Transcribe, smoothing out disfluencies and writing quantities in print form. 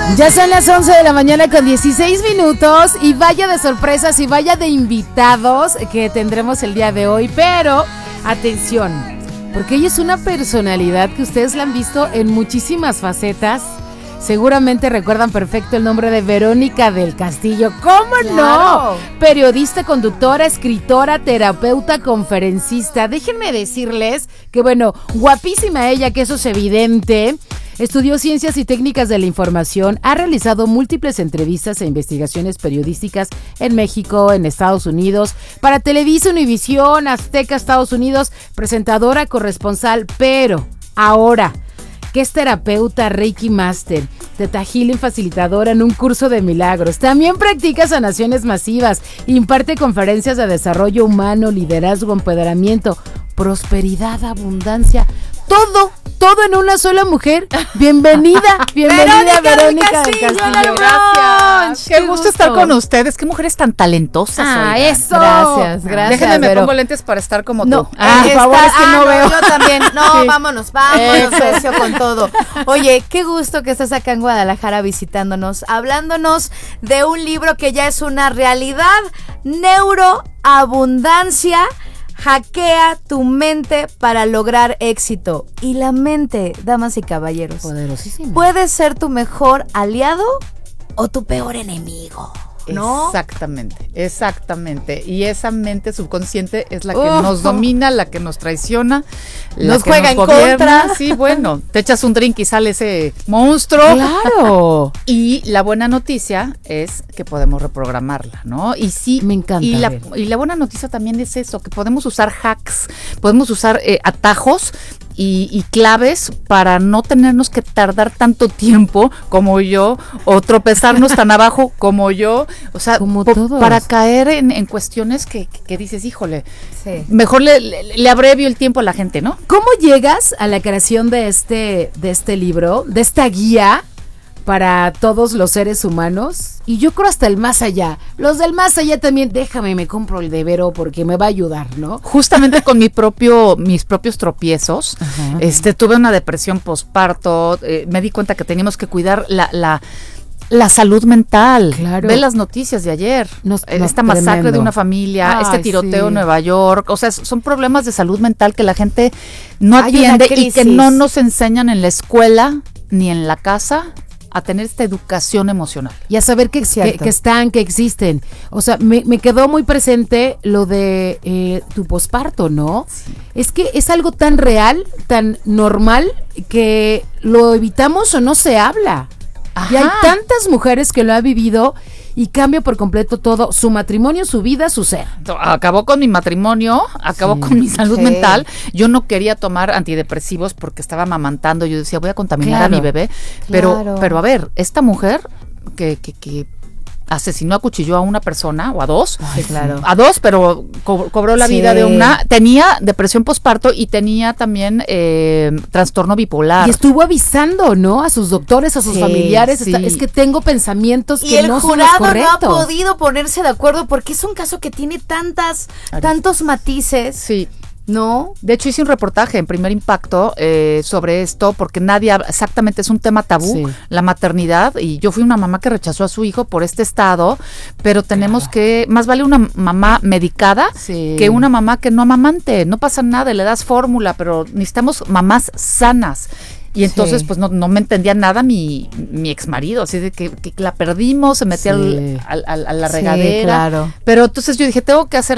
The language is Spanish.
Ya son las 11 de la mañana con 16 minutos y vaya de sorpresas y vaya de invitados que tendremos el día de hoy, pero atención, porque ella es una personalidad que ustedes la han visto en muchísimas facetas. Seguramente recuerdan perfecto el nombre de Verónica del Castillo. ¿Cómo no? Periodista, conductora, escritora, terapeuta, conferencista. Déjenme decirles que, bueno, guapísima ella, que eso es evidente. Estudió Ciencias y Técnicas de la Información, ha realizado múltiples entrevistas e investigaciones periodísticas en México, en Estados Unidos, para Televisa, Univisión, Azteca, Estados Unidos, presentadora, corresponsal, pero ahora que es terapeuta, Reiki Master, Theta Healing facilitadora en un curso de milagros. También practica sanaciones masivas, imparte conferencias de desarrollo humano, liderazgo, empoderamiento, prosperidad, abundancia, todo en una sola mujer. Bienvenida Verónica del Castillo. Gracias. Qué gusto estar con ustedes. Qué mujeres tan talentosas. Eso. Gracias. Déjenme, me pongo lentes para estar como no, tú. por favor, es que no veo. Yo también. No, sí. vámonos, Sergio, con todo. Oye, qué gusto que estás acá en Guadalajara visitándonos, hablándonos de un libro que ya es una realidad, Neuroabundancia. Hackea tu mente para lograr éxito. Y la mente, damas y caballeros, poderosísima, puede ser tu mejor aliado o tu peor enemigo, ¿no? Exactamente. Y esa mente subconsciente es la que nos domina, la que nos traiciona, nos juega en contra. Sí, bueno, te echas un drink y sale ese monstruo. Claro. Y la buena noticia es que podemos reprogramarla, ¿no? Y sí, me encanta. Y la buena noticia también es eso, que podemos usar hacks, podemos usar atajos y claves para no tenernos que tardar tanto tiempo como yo, o tropezarnos tan abajo como yo, o sea, para caer en cuestiones que dices, híjole, sí, mejor le abrevio el tiempo a la gente, ¿no? ¿Cómo llegas a la creación de este libro, de esta guía para todos los seres humanos? Y yo creo hasta el más allá. Los del más allá también, déjame, me compro el de Vero porque me va a ayudar, ¿no? Justamente con mis propios tropiezos, tuve una depresión posparto, me di cuenta que teníamos que cuidar la salud mental. Claro. Ve las noticias de ayer, esta masacre tremendo de una familia, este tiroteo en Nueva York, o sea, son problemas de salud mental que la gente no atiende y que no nos enseñan en la escuela ni en la casa a tener esta educación emocional. Y a saber que existen. O sea, me quedó muy presente lo de tu posparto, ¿no? Sí. Es que es algo tan real, tan normal, que lo evitamos o no se habla. Ajá. Y hay tantas mujeres que lo han vivido y cambia por completo todo, su matrimonio, su vida, su ser. Acabó con mi matrimonio, acabó con mi salud mental. Yo no quería tomar antidepresivos porque estaba amamantando. Yo decía, voy a contaminar a mi bebé. Pero a ver, esta mujer que asesinó, acuchilló a una persona o a dos. Ay, claro. A dos, pero cobró la vida de una. Tenía depresión posparto y tenía también trastorno bipolar. Y estuvo avisando, ¿no? A sus doctores, a sus familiares. Sí. Es que tengo pensamientos y que no son los correctos. Y el jurado no ha podido ponerse de acuerdo porque es un caso que tiene tantos matices. Sí. ¿No? De hecho, hice un reportaje en Primer Impacto sobre esto, porque nadie exactamente, es un tema tabú, la maternidad, y yo fui una mamá que rechazó a su hijo por este estado, pero tenemos que, más vale una mamá medicada que una mamá que no amamante, no pasa nada, le das fórmula, pero necesitamos mamás sanas. Y entonces, pues no me entendía nada mi ex marido, así de que la perdimos, se metía a la regadera. Claro. Pero entonces yo dije, tengo que hacer